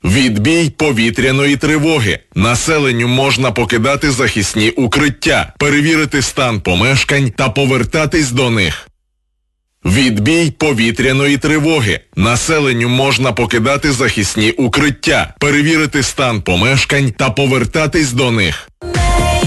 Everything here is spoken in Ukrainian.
Відбій повітряної тривоги. Населенню можна покидати захисні укриття, перевірити стан помешкань та повертатись до них. Відбій повітряної тривоги. Населенню можна покидати захисні укриття, перевірити стан помешкань та повертатись до них.